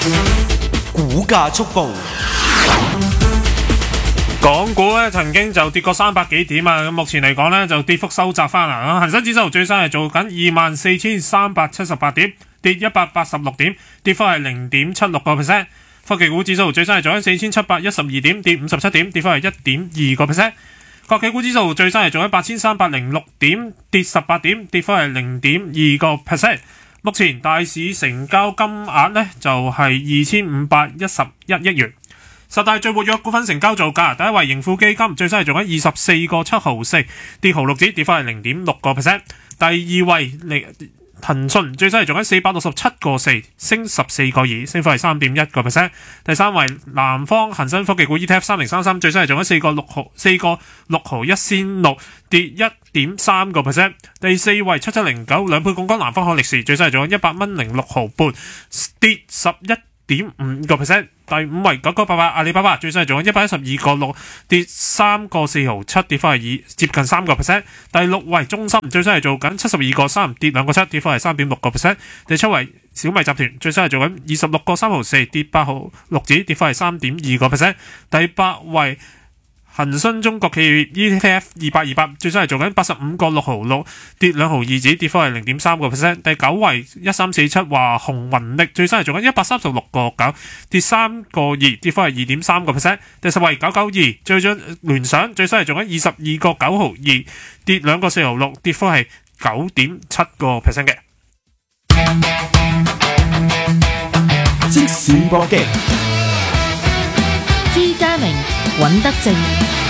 股價速報。 港股咧曾經就跌過300幾點啊，咁目前嚟講咧就跌幅收窄翻啦。恒生指數最新係做緊24,378點，跌186點，跌幅係0.76%。科技股指數最新係做緊4,712點，跌57點，跌幅係1.2%。國企股指數最新係做緊8,306點，跌18點，跌幅係0.2%。目前大市成交金額呢就係2,511億元。十大最活躍股份成交造價，第一位盈富基金最新係做緊24個7毫4，跌毫6子，跌幅係0.6%。第二位騰訊最新係做緊467個4，升14個2，升幅係3.1%。第三位南方恒生科技股 ETF 3033最新係做緊4個6毫1仙6，跌1.3%。第四位7709兩倍槓桿南方海力士最新係做緊100蚊06毫半，跌11.5%。第五位9988阿里巴巴最新係做緊112個6，跌3個4毫7，跌幅係接近3%。第六位中芯最新係做緊72個3，跌2個7，跌幅係3.6%。第七位小米集團最新係做緊26個3毫4，跌8毫6子，跌幅係3.2%。第八位恒生中國企業 ETF 200最新係做緊85個6毫6，跌2毫2子，跌幅係0.3%。第九位1347華虹雲力最新係做緊136個9，跌3個2，跌幅係2.3%。第十位992最準聯想最新係做緊22個9毫2，跌2個4毫6，跌幅係9.7%嘅。 即時搏擊， 朱家明、尹德正。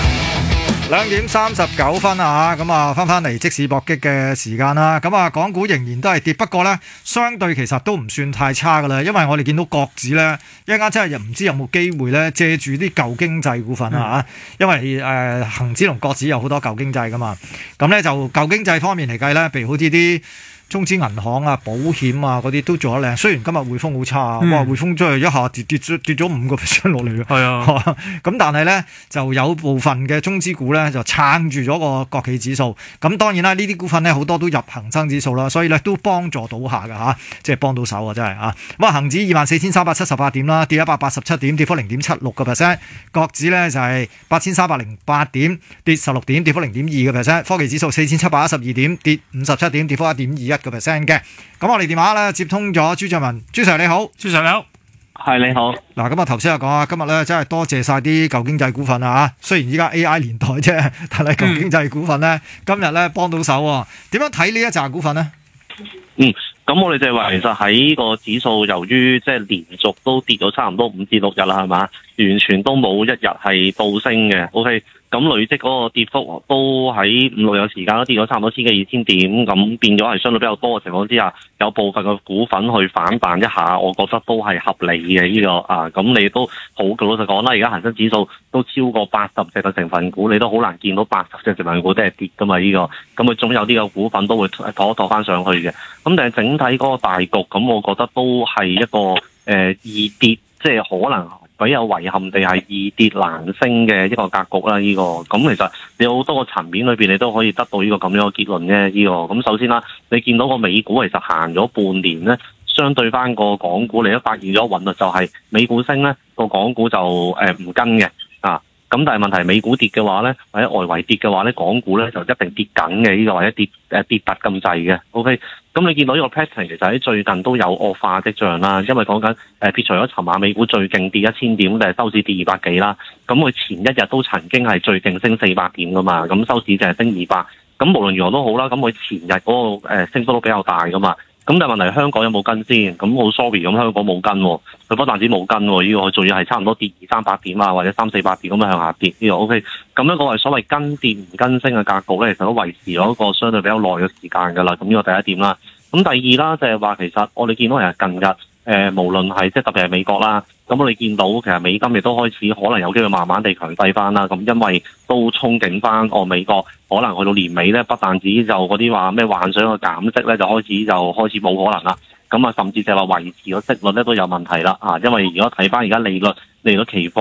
2:39啊，咁啊翻嚟即市搏擊嘅時間啦。咁啊，港股仍然都係跌，不過呢，相對其實都唔算太差噶啦。因為我哋見到國指呢，一陣間真係又唔知有冇機會呢，借住啲舊經濟股份啊，因為恒指同國指有好多舊經濟噶嘛。咁呢，就舊經濟方面嚟計呢，譬如好似啲中資銀行啊、保險啊嗰啲都做得靚，雖然今日匯豐好差，哇匯豐真係一下跌咗5% 落嚟嘅。係啊，咁但係咧就有部分嘅中資股咧就撐住咗個國企指數。咁當然啦，呢啲股份咧好多都入恒生指數啦，所以咧都幫助到下㗎嚇，即係幫到手啊真係啊。咁啊恆指24,378點啦，跌187點，跌幅0.76%。國指咧就係8,308點，跌16點，跌幅0.2%。科技指數4,712點，跌57點，跌幅1.21%嘅。咁我哋電話咧接通咗朱俊文，朱 Sir 你好， 朱 Sir 你好， 係你好。 嗱，咁啊頭先又講啊，今日咧真係多謝晒啲舊經濟股份啊，雖然依家 AI 年代啫，但係舊經濟股份咧今日咧幫到手喎。點樣睇呢一紮股份呢？ 咁我哋就係話，其實喺個指數由於即係連續都跌咗差唔多5至6日啦，係嘛，完全都冇一日係倒升嘅。OK。咁累積嗰個跌幅都喺5、6日時間都跌咗差唔多千幾2,000點，咁變咗係相對比較多嘅情況之下，有部分嘅股份去反彈一下，我覺得都係合理嘅呢個啊。咁你都好老實講啦，而家恒生指數都超過80隻嘅成分股，你都好難見到80隻成分股都係跌噶嘛呢個。咁佢總有啲嘅股份都會拖翻上去嘅。咁但係整體嗰個大局，咁我覺得都係一個易跌，即係可能比較遺憾地係易跌難升嘅一個格局啦，呢個咁其實你好多個層面裏邊，你都可以得到呢個咁樣嘅結論嘅呢個。咁首先啦，你見到個美股其實行咗半年咧，相對翻個港股，你都發現咗韻律，就係美股升咧，個港股就唔跟嘅啊。咁但係問題美股跌嘅話咧，或者外圍跌嘅話咧，港股咧就一定跌緊嘅呢個，或者跌突咁滯嘅。OK。咁你見到呢個 pattern 其實喺最近都有惡化跡象啦，因為講緊撇除咗尋晚美股最勁跌1000點，但係收市跌200幾啦。咁佢前一日都曾經係最勁升400點噶嘛，咁收市就係升200。咁無論如何都好啦，咁佢前日嗰個升幅都比較大噶嘛。咁但係問題香港有冇跟先？咁好 sorry，咁香港冇跟喎，佢不但止冇跟喎，呢個佢仲要係差唔多跌200-300點啊，或者300-400點咁樣向下跌呢個 OK。咁樣個係所謂跟跌唔跟升嘅格局咧，其實都維持咗一個相對比較耐嘅時間㗎啦。咁呢個第一點啦。咁第二啦，就係話其實我哋見到其實近日無論係即係特別係美國啦，咁我哋見到其實美金亦都開始可能有機會慢慢地強勢翻啦。咁因為都憧憬翻美國可能去到年尾咧，不但止就嗰啲話咩幻想嘅減息咧，就開始冇可能啦。咁啊，甚至就係話維持個息率咧都有問題啦。因為如果睇翻而家利率期貨咧，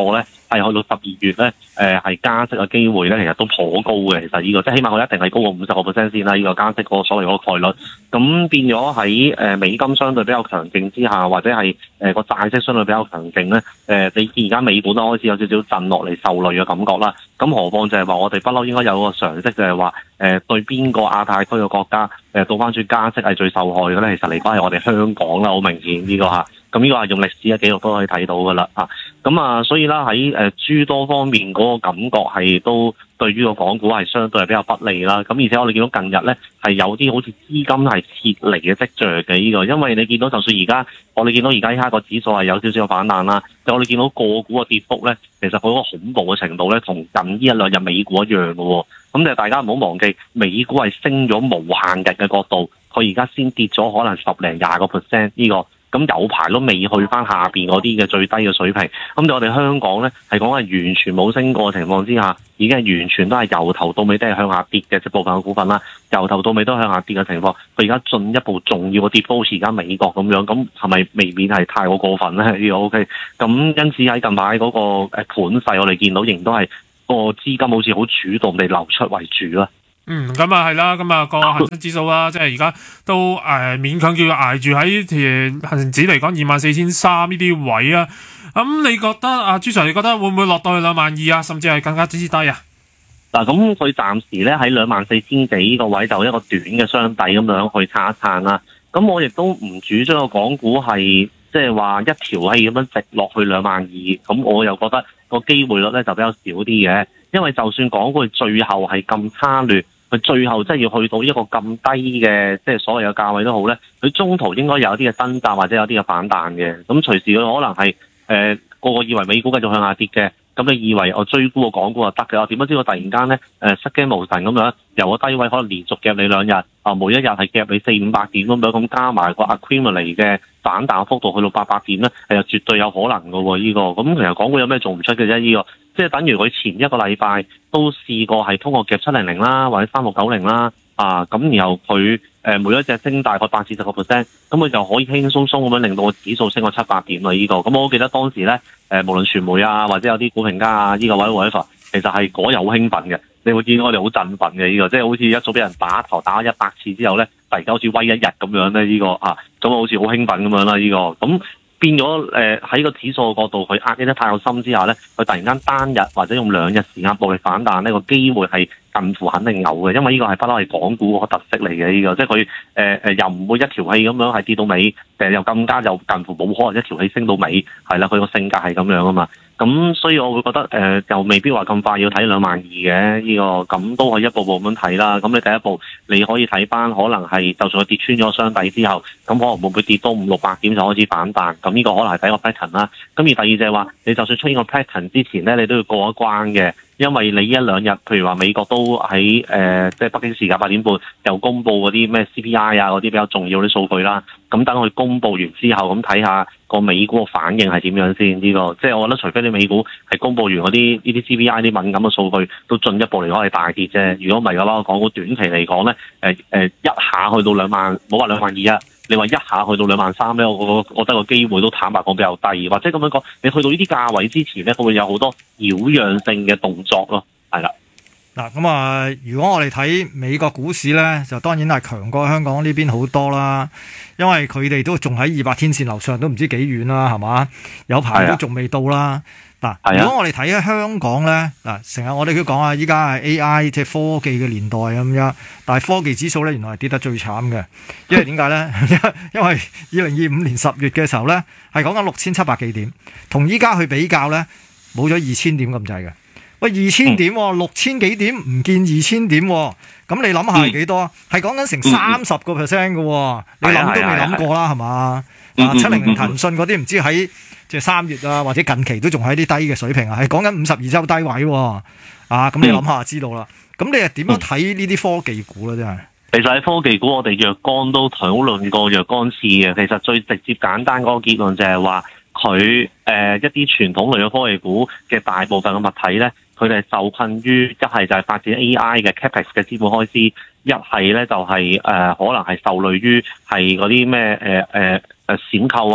係去到12月咧，係加息嘅機會咧，其實都頗高嘅。其實呢個即係起碼佢一定係高過50%先啦。呢個加息嗰個所謂嗰個概率，咁變咗喺美金相對比較強勁之下，或者係個債息相對比較強勁咧，你見而家美股都開始有少少震落嚟受累嘅感覺啦。咁何況就係話我哋不嬲應該有個常識，就係話對邊個亞太區嘅國家倒翻轉加息係最受害嘅咧？其實嚟講係我哋香港啦，好明顯呢個嚇。咁呢個係用歷史嘅記錄都可以睇到噶啦嚇。咁所以啦喺諸多方面嗰個感覺係都對於個港股係相對係比較不利啦。咁而且我哋見到近日咧係有啲好似資金係撤離嘅跡象嘅呢個，因為你見到就算而家我哋見到而家依家個指數係有少少嘅反彈啦，但我哋見到個股嘅跌幅咧，其實佢嗰個恐怖嘅程度咧，同近呢一兩日美股一樣嘅喎。咁就大家唔好忘記，美股係升咗無限日嘅角度，佢而家先跌咗可能10零20% 呢個。咁有排都未去翻下邊嗰啲嘅最低嘅水平，咁就我哋香港咧係講係完全冇升過嘅情況之下，已經係完全都係由頭到尾都係向下跌嘅，即部分嘅股份啦，由頭到尾都向下跌嘅情況，佢而家進一步重要嘅跌幅好似而家美國咁樣，咁係咪未免係太過分咧？呢個 OK， 咁因此喺近排嗰個盤勢，我哋見到仍都係個資金好似好主動地流出為主啦。 咁係啦，咁個恒生指數啦，即係而家都勉強叫佢捱住喺恒指嚟講24,300呢啲位啊。咁你覺得朱 Sir， 你覺得會唔會落到去22,000啊，甚至係更加之低啊？ 嗱，咁佢暫時咧喺24,000幾呢個位就一個短嘅雙底咁樣去撐一撐啦。咁我亦都唔主張個港股係即係話一條氣咁樣直落去22,000，咁我又覺得個機會率咧就比較少啲嘅，因為就算港股最後係咁差劣，佢最後真係要去到一個咁低嘅即係所謂嘅價位都好咧，佢中途應該有啲嘅掙扎或者有啲嘅反彈嘅。咁隨時佢可能係個個以為美股繼續向下跌嘅，咁你以為我追沽個港股就得嘅，我點不知我突然間咧失驚無神咁樣由個低位可能連續夾你2日每一日係夾你400-500點咁樣，咁加埋個 accumulate 嘅反彈幅度去到800點咧，係絕對有可能嘅喎呢個。咁其實港股有咩做唔出嘅啫？呢個即係等於佢前一個禮拜都試過係通過夾700啦，或者3690啦，咁然後佢每一隻升大概8至10%，咁佢就可以輕輕鬆鬆咁樣令到個指數升過700點啦呢個。咁我記得當時咧無論傳媒或者有啲股評家呢個位其實係嗰日好興奮嘅，你會見到我哋好振奮嘅呢個，即係好似一早俾人打頭打咗100次之後咧，突然間好似威一日咁樣咧呢個咁好似好興奮咁樣啦呢個。咁變咗喺個指數嘅角度，佢壓抑得太過深之下咧，佢突然間單日或者用2日時間暴力反彈呢個機會係近乎肯定有嘅，因為呢個係不嬲係港股個特色嚟嘅呢個，即係佢又唔會一條氣咁樣係跌到尾，又更加又近乎冇可能一條氣升到尾，係啦，佢個性格係咁樣啊嘛。咁所以我會覺得又未必話咁快要睇22,000嘅呢個，咁都可以一步步咁睇啦。咁你第一步你可以睇翻，可能係就算佢跌穿咗雙底之後，咁可能會唔會跌多500-600點就開始反彈？咁呢個可能係第一個 pattern 啦。咁而第二就係話，你就算出現個 pattern 之前咧，你都要過一關嘅。因為你一兩日，譬如話美國都喺即係北京時間8點半又公布嗰啲咩 CPI 嗰啲比較重要啲數據啦。咁等佢公布完之後，咁睇下個美股嘅反應係點樣先？呢個即係我覺得，除非你美股係公布完嗰啲呢啲 CPI 啲敏感嘅數據，都進一步嚟講係大跌啫。如果唔係嘅話，港股短期嚟講咧，一下去到2萬，冇話22,000啊。你話一下去到23,000咧，我覺得個機會都坦白講比較低，或者咁樣講，你去到呢啲價位之前咧，佢會有好多擾攘性嘅動作咯，係啦。 嗱咁如果我哋睇美國股市咧，就當然係強過香港呢邊好多啦，因為佢哋都仲喺200天線樓上，都唔知幾遠啦，係嘛？有排都仲未到啦。嗱，如果我哋睇喺香港咧，成日我哋都講依家係 AI 即係科技嘅年代咁樣，但係科技指數咧原來係跌得最慘嘅，因為點解咧？因為2025年10月嘅時候咧，係講緊6,700幾點，同依家去比較咧，冇咗2,000點咁滯嘅。喂，2,000點，6,000幾點唔見2,000點，咁你諗下係幾多？係講緊成30%嘅，你諗都未諗過啦，係嘛？700騰訊嗰啲唔知喺即係3月啊，或者近期都仲喺啲低嘅水平啊，係講緊52周低位喎。咁你諗下就知道啦。咁你係點樣睇呢啲科技股咧？真係。 其實喺科技股，我哋若干都討論過若干次嘅。其實最直接簡單嗰個結論就係話，佢一啲傳統類嘅科技股嘅大部分嘅物體咧，佢哋受困於一係就係發展 AI 嘅 capex 嘅資本開支，一係咧就係可能係受累於係嗰啲咩閃購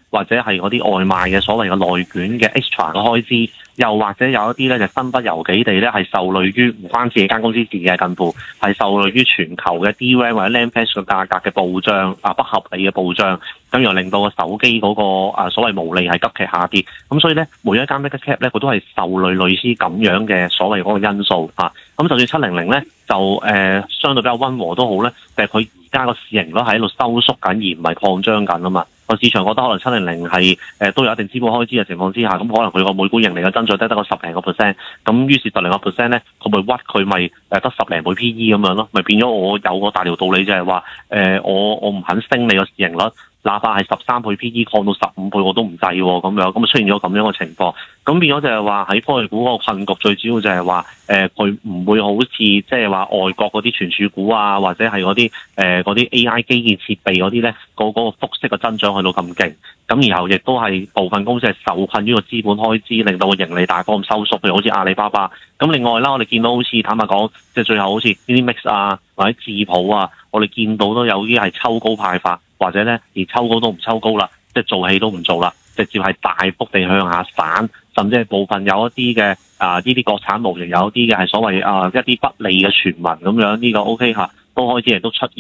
或者係嗰啲外賣嘅所謂嘅內卷嘅 extra 嘅開支，又或者有一啲咧就身不由己地咧係受累於唔關自己間公司事嘅近乎係受累於全球嘅 DRAM 或者 NAND flash 嘅價格嘅暴漲不合理嘅暴漲，咁又令到個手機嗰個所謂毛利係急劇下跌，咁所以咧每一間 mega cap 咧佢都係受累類似咁樣嘅所謂嗰個因素嚇，咁就算700咧就相對比較溫和都好咧，但係佢而家個市盈率喺度收縮緊而唔係擴張緊啊嘛。個市場覺得可能700係都有一定資本開支嘅情況之下，咁可能佢個每股盈利嘅增長得個10零個 percent， 咁於是10零個 percent 咧，佢咪屈佢咪得10零倍 PE 咁樣咯，咪變咗我有個大條道理就係話我唔肯升你個市盈率。哪怕係13倍 PE 擴到15倍我都唔制喎，咁樣咁出現咗咁樣嘅情況，咁變咗就係話喺科技股嗰個困局最主要就係話佢唔會好似即係話外國嗰啲存儲股啊，或者係嗰啲AI 基建設備嗰啲咧，嗰個複式嘅增長去到咁勁，咁然後亦都係部分公司係受困於個資本開支，令到個盈利大幅咁收縮，譬如好似阿里巴巴。咁另外啦，我哋見到好似坦白講，即係最後好似呢啲 mix 啊或者智譜啊，我哋見到都有啲係抽高派發。或者咧，連抽高都唔抽高啦，即係做戲都唔做啦，直接係大幅地向下散，甚至係部分有一啲嘅呢啲國產模型有一啲嘅係所謂一啲不利嘅傳聞咁樣，呢個 OK 嚇，都開始亦都出現。